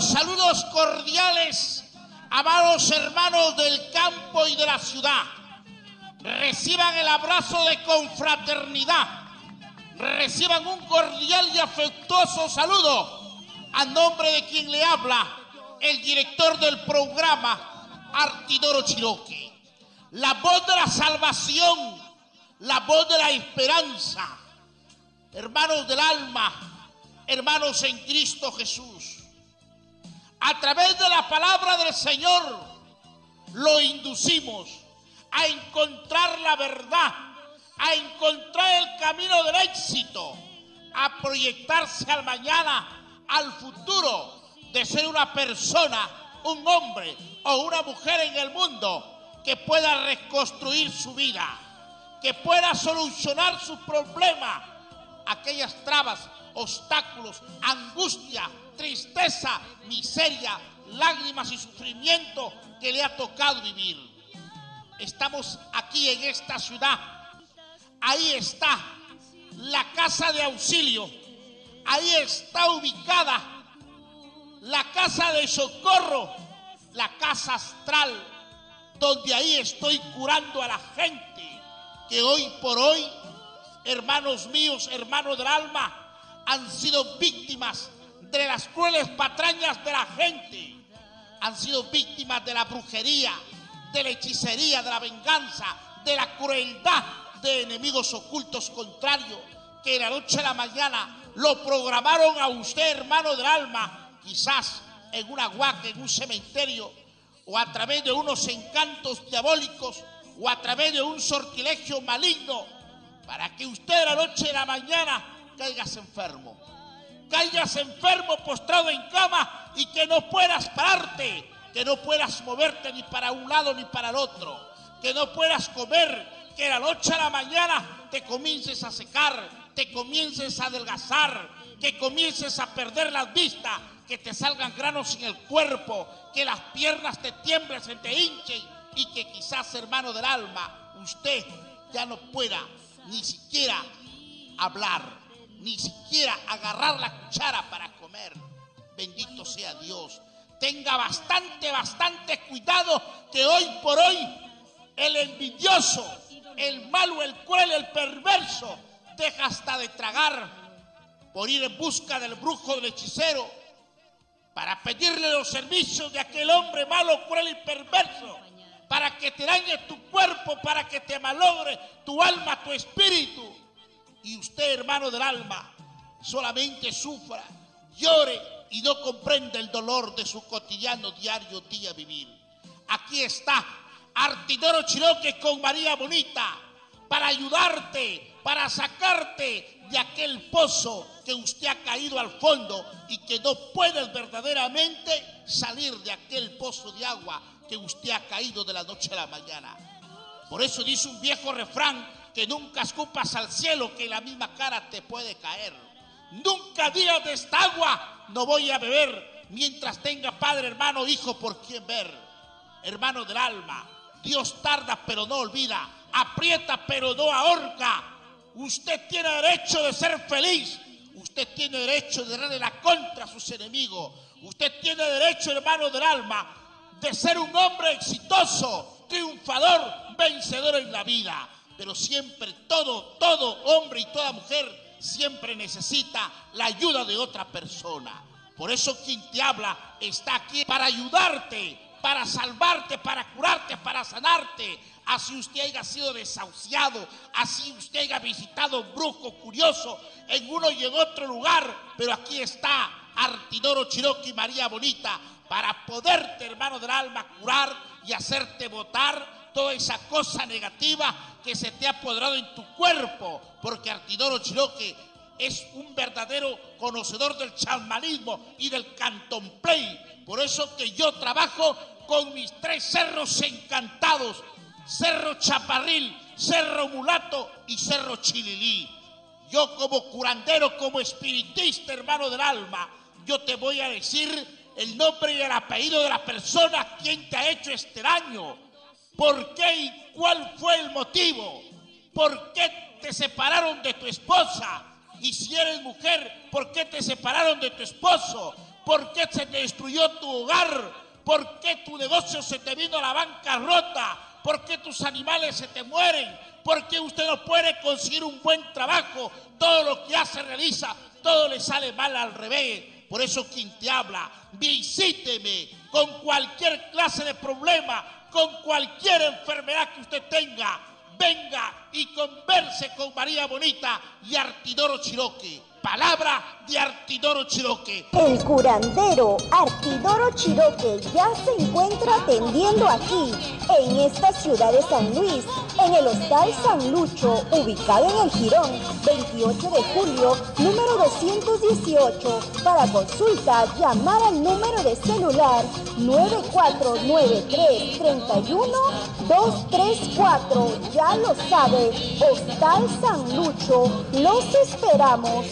Unos saludos cordiales, amados hermanos del campo y de la ciudad. Reciban el abrazo de confraternidad. Reciban un cordial y afectuoso saludo a nombre de quien le habla, el director del programa, Artidoro Chiroque. La voz de la salvación, la voz de la esperanza. Hermanos del alma, hermanos en Cristo Jesús. A través de la palabra del Señor lo inducimos a encontrar la verdad, a encontrar el camino del éxito, a proyectarse al mañana, al futuro, de ser una persona, un hombre o una mujer en el mundo que pueda reconstruir su vida, que pueda solucionar sus problemas, aquellas trabas, obstáculos, angustia, tristeza, miseria, lágrimas y sufrimiento que le ha tocado vivir. Estamos aquí en esta ciudad. Ahí está la casa de auxilio. Ahí está ubicada la casa de socorro, la casa astral, donde ahí estoy curando a la gente que hoy por hoy, hermanos míos, hermanos del alma, han sido víctimas de las crueles patrañas de la gente, han sido víctimas de la brujería, de la hechicería, de la venganza, de la crueldad de enemigos ocultos contrarios, que de la noche a la mañana lo programaron a usted, hermano del alma, quizás en una huaca, en un cementerio, o a través de unos encantos diabólicos, o a través de un sortilegio maligno, para que usted de la noche a la mañana caigas enfermo, postrado en cama y que no puedas pararte, que no puedas moverte ni para un lado ni para el otro, que no puedas comer, que de la noche a la mañana te comiences a secar, te comiences a adelgazar, que comiences a perder las vistas, que te salgan granos en el cuerpo, que las piernas te tiemblen, se te hinchen y que quizás, hermano del alma, usted ya no pueda ni siquiera hablar, ni siquiera agarrar la cuchara para comer. Bendito sea Dios. Tenga bastante cuidado, que hoy por hoy el envidioso, el malo, el cruel, el perverso deja hasta de tragar por ir en busca del brujo, del hechicero, para pedirle los servicios de aquel hombre malo, cruel y perverso, para que te dañe tu cuerpo, para que te malogre tu alma, tu espíritu. Y usted, hermano del alma, solamente sufra, llore y no comprende el dolor de su cotidiano, diario, día vivir. Aquí está Artidoro Chiroque con María Bonita para ayudarte, para sacarte de aquel pozo que usted ha caído al fondo y que no puedes verdaderamente salir de aquel pozo de agua que usted ha caído de la noche a la mañana. Por eso dice un viejo refrán, que nunca escupas al cielo, que en la misma cara te puede caer. Nunca digas de esta agua no voy a beber, mientras tenga padre, hermano, hijo por quien ver. Hermano del alma, Dios tarda pero no olvida, aprieta pero no ahorca. Usted tiene derecho de ser feliz, usted tiene derecho de darle la contra a sus enemigos, usted tiene derecho, hermano del alma, de ser un hombre exitoso, triunfador, vencedor en la vida. Pero siempre, todo hombre y toda mujer siempre necesita la ayuda de otra persona. Por eso quien te habla está aquí para ayudarte, para salvarte, para curarte, para sanarte. Así usted haya sido desahuciado, así usted haya visitado brujo, curioso, en uno y en otro lugar. Pero aquí está Artidoro Chiroque y María Bonita para poderte, hermano del alma, curar y hacerte botar toda esa cosa negativa que se te ha apoderado en tu cuerpo, porque Artidoro Chiroque es un verdadero conocedor del chamanismo y del candomblé. Por eso que yo trabajo con mis 3 cerros encantados: Cerro Chaparril, Cerro Mulato y Cerro Chililí. Yo como curandero, como espiritista, hermano del alma, yo te voy a decir el nombre y el apellido de la persona quien te ha hecho este daño. ¿Por qué y cuál fue el motivo? ¿Por qué te separaron de tu esposa? Y si eres mujer, ¿por qué te separaron de tu esposo? ¿Por qué se te destruyó tu hogar? ¿Por qué tu negocio se te vino a la bancarrota? ¿Por qué tus animales se te mueren? ¿Por qué usted no puede conseguir un buen trabajo? Todo lo que hace, realiza, todo le sale mal al revés. Por eso quien te habla, visíteme con cualquier clase de problema, con cualquier enfermedad que usted tenga. Venga y converse con María Bonita y Artidoro Chiroque. Palabra de Artidoro Chiroque. El curandero Artidoro Chiroque ya se encuentra atendiendo aquí, en esta ciudad de San Luis, en el Hostal San Lucho, ubicado en el Jirón, 28 de julio, número 218. Para consulta, llamar al número de celular 9493-31-234. Ya lo sabe, Hostal San Lucho, los esperamos.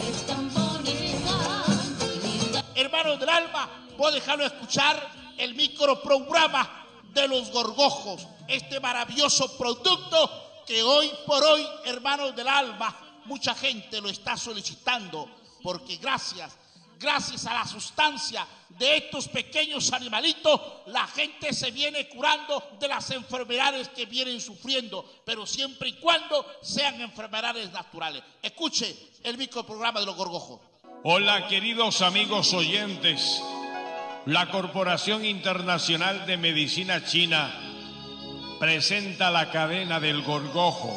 Hermanos del alma, voy a dejarlo escuchar el microprograma de los gorgojos, este maravilloso producto que hoy por hoy, hermanos del alma, mucha gente lo está solicitando, porque gracias a la sustancia de estos pequeños animalitos, la gente se viene curando de las enfermedades que vienen sufriendo, pero siempre y cuando sean enfermedades naturales. Escuche el microprograma de los gorgojos. Hola, queridos amigos oyentes. La Corporación Internacional de Medicina China presenta la cadena del gorgojo.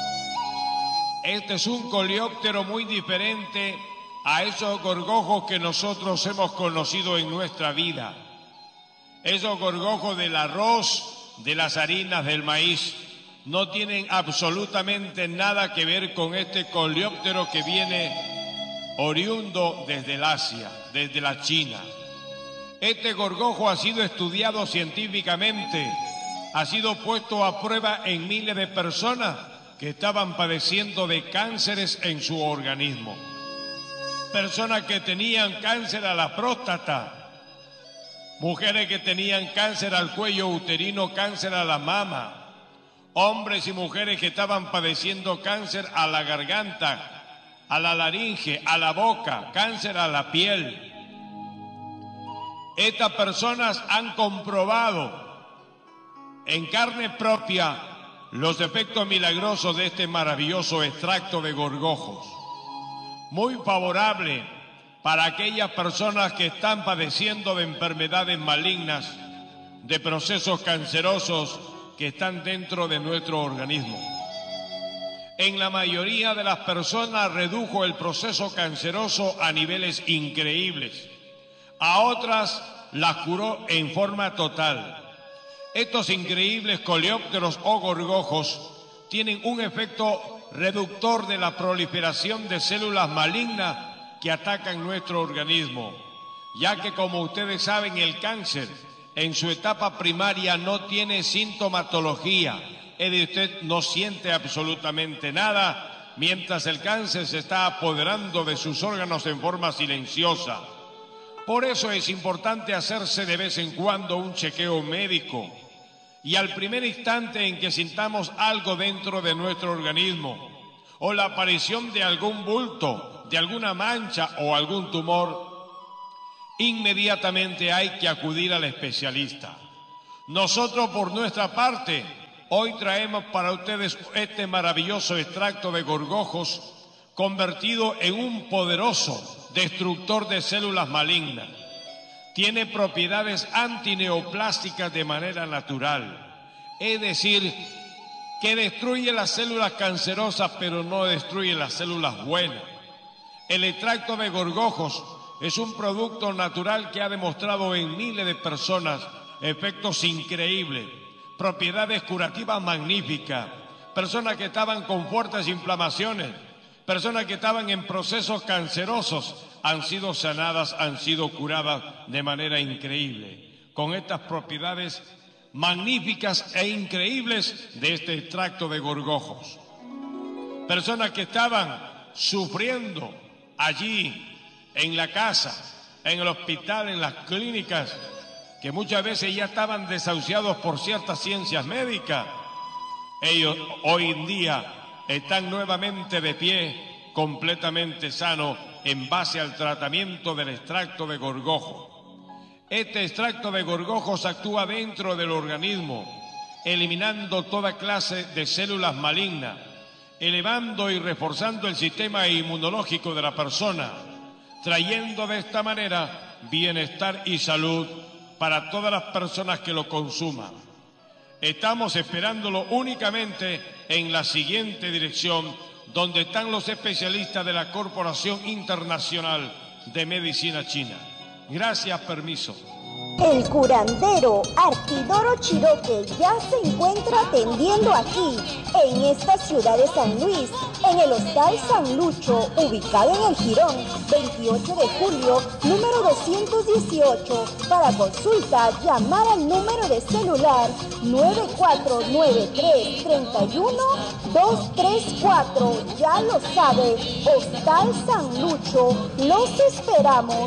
Este es un coleóptero muy diferente a esos gorgojos que nosotros hemos conocido en nuestra vida. Esos gorgojos del arroz, de las harinas, del maíz, no tienen absolutamente nada que ver con este coleóptero que viene oriundo desde el Asia, desde la China. Este gorgojo ha sido estudiado científicamente, ha sido puesto a prueba en miles de personas que estaban padeciendo de cánceres en su organismo. Personas que tenían cáncer a la próstata, mujeres que tenían cáncer al cuello uterino, cáncer a la mama, hombres y mujeres que estaban padeciendo cáncer a la garganta, a la laringe, a la boca, cáncer a la piel. Estas personas han comprobado en carne propia los efectos milagrosos de este maravilloso extracto de gorgojos. Muy favorable para aquellas personas que están padeciendo de enfermedades malignas, de procesos cancerosos que están dentro de nuestro organismo. En la mayoría de las personas redujo el proceso canceroso a niveles increíbles. A otras las curó en forma total. Estos increíbles coleópteros o gorgojos tienen un efecto reductor de la proliferación de células malignas que atacan nuestro organismo, ya que, como ustedes saben, el cáncer en su etapa primaria no tiene sintomatología. Es decir, usted no siente absolutamente nada mientras el cáncer se está apoderando de sus órganos en forma silenciosa. Por eso es importante hacerse de vez en cuando un chequeo médico y al primer instante en que sintamos algo dentro de nuestro organismo o la aparición de algún bulto, de alguna mancha o algún tumor, inmediatamente hay que acudir al especialista. Nosotros, por nuestra parte, hoy traemos para ustedes este maravilloso extracto de gorgojos convertido en un poderoso destructor de células malignas. Tiene propiedades antineoplásticas de manera natural, es decir, que destruye las células cancerosas pero no destruye las células buenas. El extracto de gorgojos es un producto natural que ha demostrado en miles de personas efectos increíbles, propiedades curativas magníficas, personas que estaban con fuertes inflamaciones, personas que estaban en procesos cancerosos, han sido sanadas, han sido curadas de manera increíble, con estas propiedades magníficas e increíbles de este extracto de gorgojos. Personas que estaban sufriendo allí, en la casa, en el hospital, en las clínicas, que muchas veces ya estaban desahuciados por ciertas ciencias médicas, ellos hoy en día están nuevamente de pie, completamente sanos en base al tratamiento del extracto de gorgojo. Este extracto de gorgojos actúa dentro del organismo, eliminando toda clase de células malignas, elevando y reforzando el sistema inmunológico de la persona, trayendo de esta manera bienestar y salud para todas las personas que lo consuman. Estamos esperándolo únicamente en la siguiente dirección, donde están los especialistas de la Corporación Internacional de Medicina China. Gracias, permiso. El curandero Artidoro Chiroque ya se encuentra atendiendo aquí, en esta ciudad de San Luis, en el Hostal San Lucho, ubicado en el Jirón, 28 de julio, número 218. Para consulta, llamar al número de celular 9493-31-234. Ya lo sabe, Hostal San Lucho, los esperamos.